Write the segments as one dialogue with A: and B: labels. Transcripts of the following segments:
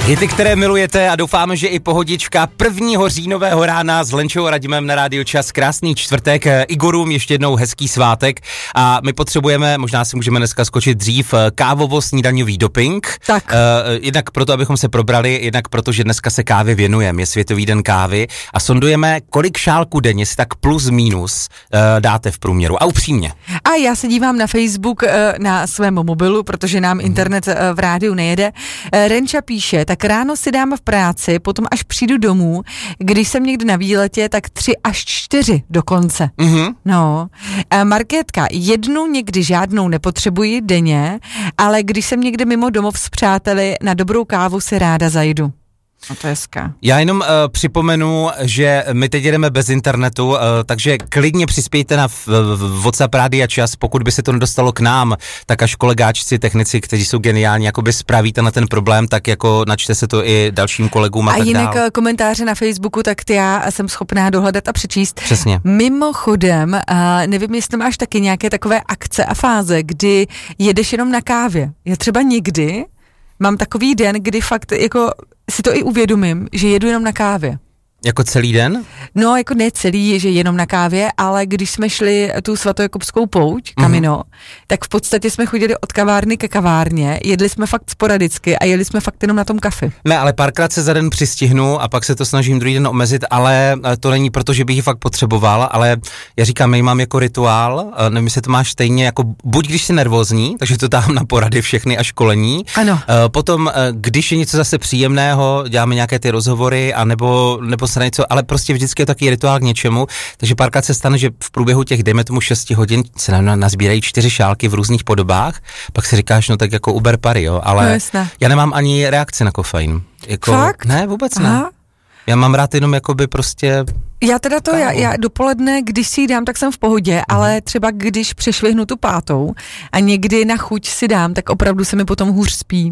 A: Hity, které milujete a doufáme, že i pohodička 1. říjnového rána s Lenčou a Radimem na Rádiu Čas. Krásný čtvrtek, Igorům ještě jednou hezký svátek a my potřebujeme, možná si můžeme dneska skočit dřív, kávovo-snídaňový doping.
B: Tak.
A: Jednak proto, abychom se probrali, jednak proto, že dneska se kávě věnujeme, je Světový den kávy a sondujeme, kolik šálků denně si tak plus minus dáte v průměru. A upřímně.
B: A já se dívám na Facebook na svém mobilu, protože nám internet v rádiu nejede. Renča píše, tak ráno si dám v práci, potom až přijdu domů, když jsem někde na výletě, tak 3 až 4 dokonce.
A: Mm-hmm.
B: No. Markétka, jednu někdy žádnou nepotřebuji denně, ale když jsem někde mimo domov s přáteli, na dobrou kávu si ráda zajdu. No to je hezká.
A: Já jenom připomenu, že my teď jedeme bez internetu, takže klidně přispějte na WhatsApp Rádia Čas, pokud by se to nedostalo k nám, tak až kolegáčci, technici, kteří jsou geniální, jakoby spravíte na ten problém, tak jako načte se to i dalším kolegům a tak
B: jinak
A: dál.
B: Komentáře na Facebooku, tak ty já jsem schopná dohledat a přečíst.
A: Přesně.
B: Mimochodem, nevím, jestli máš taky nějaké takové akce a fáze, kdy jedeš jenom na kávě. Já třeba někdy mám takový den, kdy fakt jako si to i uvědomím, že jedu jenom na kávě.
A: Jako celý den?
B: No, jako ne celý, že jenom na kávě, ale když jsme šli tu svatojakubskou pouť, Kamino, tak v podstatě jsme chodili od kavárny ke kavárně, jedli jsme fakt sporadicky a jeli jsme fakt jenom na tom kafi.
A: Ne, ale párkrát se za den přistihnu a pak se to snažím druhý den omezit, ale to není proto, že bych ji fakt potřeboval, ale já říkám, já mám jako rituál, nevím, jestli to máš stejně, jako buď když jsi nervózní, takže to dám na porady všechny a školení.
B: Ano.
A: Potom, když je něco zase příjemného, děláme nějaké ty rozhovory, anebo se něco, ale prostě vždycky je takový rituál k něčemu, takže párkrát se stane, že v průběhu těch, dejme tomu 6 hodin, se nazbírají 4 šálky v různých podobách, pak si říkáš, no tak jako Uber Pary, jo, ale já nemám ani reakci na kofein. Jako,
B: fakt?
A: Ne, vůbec
B: Aha.
A: ne. Já mám rád jenom jakoby prostě...
B: Já teda to, já dopoledne, když si ji dám, tak jsem v pohodě, ale třeba když přešvihnu tu 5. a někdy na chuť si dám, tak opravdu se mi potom hůř spí.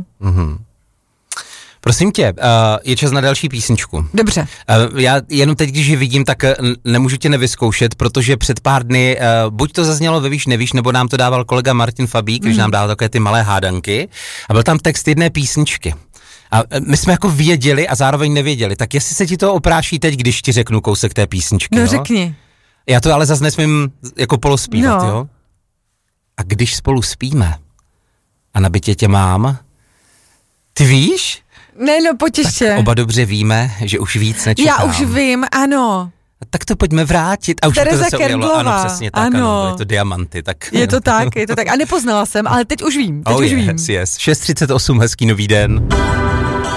A: Prosím tě, je čas na další písničku.
B: Dobře.
A: Já jenom teď, když ji vidím, tak nemůžu tě nevyzkoušet, protože před pár dny buď to zaznělo ve Víš nevíš, nebo nám to dával kolega Martin Fabík, když nám dával takové ty malé hádanky a byl tam text jedné písničky. A my jsme jako věděli a zároveň nevěděli, tak jestli se ti to opráší teď, když ti řeknu kousek té písničky,
B: No řekni.
A: Já to ale zase nesmím jako polospívat,
B: no.
A: Jo? A když spolu spíme a na bytě tě mám, ty víš?
B: Ne, no pojď ještě.
A: Oba dobře víme, že už víc nečekám.
B: Já už vím, ano.
A: Tak to pojďme vrátit. A už
B: Tereza
A: to zase ujelo.
B: Kendlová.
A: Ano, přesně tak, ano. Je to diamanty. Tak.
B: Je to tak. A nepoznala jsem, ale teď už vím,
A: Yes. 6:38, hezký nový den.